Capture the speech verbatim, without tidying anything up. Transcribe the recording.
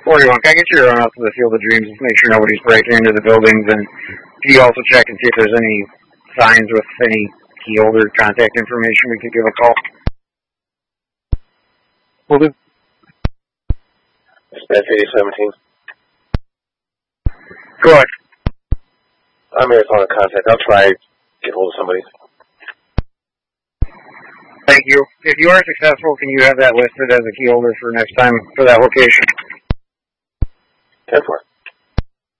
forty-one, can I get you to run out to the Field of Dreams and make sure nobody's breaking into the buildings? And can you also check and see if there's any signs with any key holder contact information we could give a call? Will do. Dispatch eighty seventeen. Go ahead. I'm here calling contact. I'll try to get hold of somebody. Thank you. If you are successful, can you have that listed as a key holder for next time for that location? ten four.